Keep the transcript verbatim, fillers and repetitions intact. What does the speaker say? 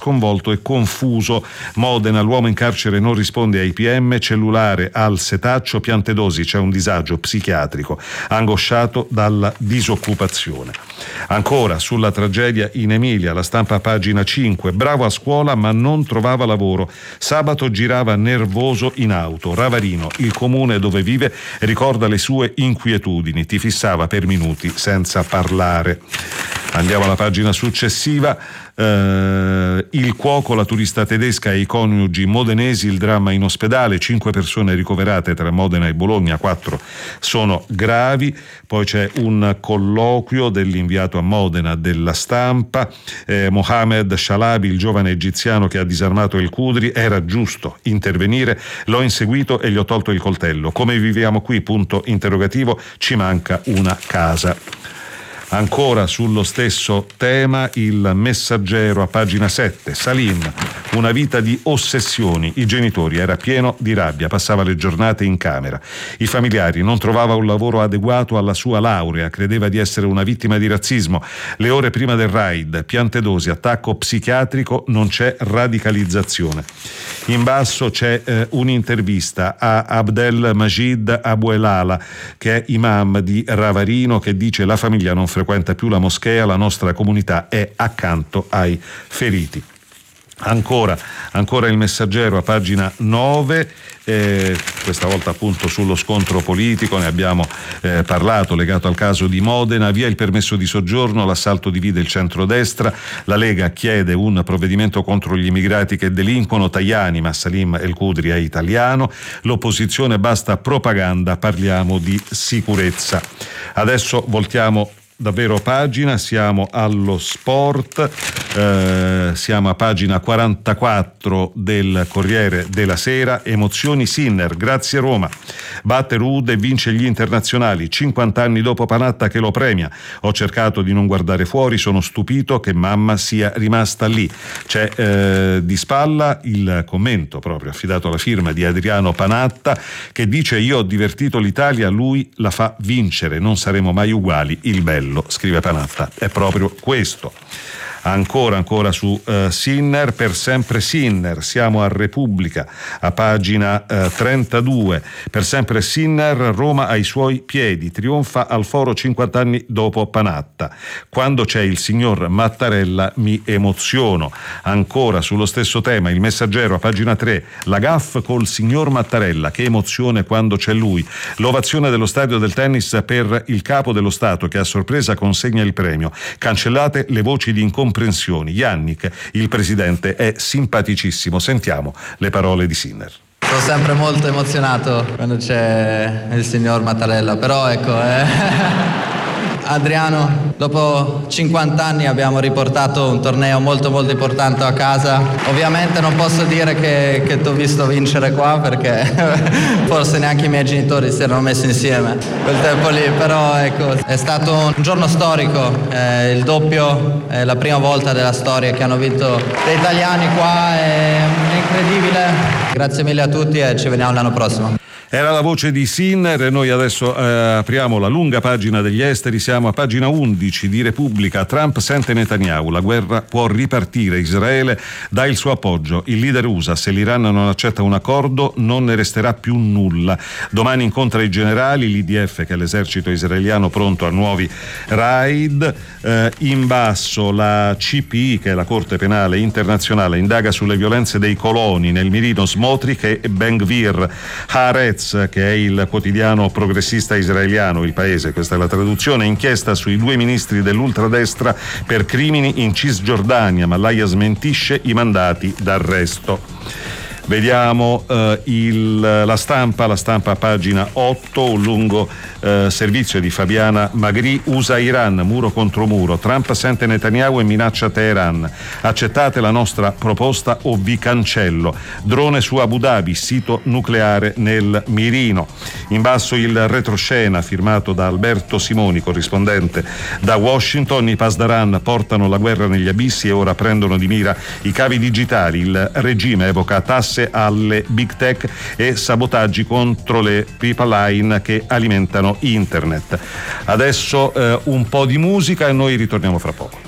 sconvolto e confuso. Modena, l'uomo in carcere non risponde ai P M, cellulare al setaccio, Piantedosi, c'è un disagio psichiatrico, angosciato dalla disoccupazione. Ancora sulla tragedia in Emilia, La Stampa, pagina cinque, bravo a scuola ma non trovava lavoro, sabato girava nervoso in auto. Ravarino, il comune dove vive, ricorda le sue inquietudini, ti fissava per minuti senza parlare. Andiamo alla pagina successiva. Uh, il cuoco, la turista tedesca e i coniugi modenesi, il dramma in ospedale, cinque persone ricoverate tra Modena e Bologna, quattro sono gravi. Poi c'è un colloquio dell'inviato a Modena della Stampa. eh, Mohamed Shalabi, il giovane egiziano che ha disarmato il Cudri, era giusto intervenire, l'ho inseguito e gli ho tolto il coltello. Come viviamo qui? Punto interrogativo, ci manca una casa. Ancora sullo stesso tema, il Messaggero a pagina sette, Salim, una vita di ossessioni, i genitori, era pieno di rabbia, passava le giornate in camera, i familiari, non trovava un lavoro adeguato alla sua laurea, credeva di essere una vittima di razzismo, le ore prima del raid, Piantedosi, attacco psichiatrico, non c'è radicalizzazione. In basso c'è eh, un'intervista a Abdel Majid Abuelala, che è imam di Ravarino, che dice: la famiglia non frequenta più la moschea, la nostra comunità è accanto ai feriti. Ancora, ancora il Messaggero a pagina nove, eh, questa volta appunto sullo scontro politico, ne abbiamo eh, parlato, legato al caso di Modena, via il permesso di soggiorno, l'assalto divide il centrodestra, la Lega chiede un provvedimento contro gli immigrati che delinquono, Tajani, ma Salim El Cudri è italiano, l'opposizione basta propaganda, parliamo di sicurezza. Adesso voltiamo davvero pagina, siamo allo sport, eh, siamo a pagina quarantaquattro del Corriere della Sera, emozioni Sinner, grazie Roma, batte Ruud e vince gli internazionali, cinquanta anni dopo Panatta che lo premia, ho cercato di non guardare fuori, sono stupito che mamma sia rimasta lì. C'è eh, di spalla il commento proprio affidato alla firma di Adriano Panatta, che dice: io ho divertito l'Italia, lui la fa vincere, non saremo mai uguali, il bello, scrive Panatta, è proprio questo. Ancora, ancora su uh, Sinner, per sempre Sinner, siamo a Repubblica, a pagina uh, trentadue, per sempre Sinner, Roma ai suoi piedi, trionfa al Foro cinquanta anni dopo Panatta, quando c'è il signor Mattarella mi emoziono. Ancora sullo stesso tema, il Messaggero a pagina tre, la gaffe col signor Mattarella, che emozione quando c'è lui, l'ovazione dello stadio del tennis per il capo dello Stato che a sorpresa consegna il premio, cancellate le voci di incomprensione. Yannick, il presidente, è simpaticissimo. Sentiamo le parole di Sinner. Sono sempre molto emozionato quando c'è il signor Mattarella, però ecco, eh. Adriano, dopo cinquanta anni abbiamo riportato un torneo molto molto importante a casa. Ovviamente non posso dire che, che ti ho visto vincere qua, perché forse neanche i miei genitori si erano messi insieme quel tempo lì, però ecco, è stato un giorno storico, eh, il doppio è la prima volta della storia che hanno vinto gli italiani qua, è, è incredibile. Grazie mille a tutti e ci vediamo l'anno prossimo. Era la voce di Sinner e noi adesso eh, apriamo la lunga pagina degli esteri, siamo a pagina undici di Repubblica. Trump sente Netanyahu, la guerra può ripartire, Israele dà il suo appoggio, il leader U S A, se l'Iran non accetta un accordo non ne resterà più nulla. Domani incontra i generali, l'I D F che è l'esercito israeliano pronto a nuovi raid. Eh, in basso la C P I, che è la Corte Penale Internazionale, indaga sulle violenze dei coloni, nel mirino Smotrich e Ben Gvir. Haaretz, che è il quotidiano progressista israeliano, Il Paese, questa è la traduzione, inchiesta sui due ministri dell'ultradestra per crimini in Cisgiordania, Malaya smentisce i mandati d'arresto. Vediamo uh, il, la stampa, la stampa a pagina otto, un lungo uh, servizio di Fabiana Magri, U S A-Iran, muro contro muro, Trump sente Netanyahu e minaccia Teheran, accettate la nostra proposta o vi cancello, drone su Abu Dhabi, sito nucleare nel mirino. In basso il retroscena firmato da Alberto Simoni, corrispondente da Washington, i Pasdaran portano la guerra negli abissi e ora prendono di mira i cavi digitali, il regime evoca tasse alle big tech e sabotaggi contro le pipeline che alimentano internet. Adesso eh, un po' di musica e noi ritorniamo fra poco.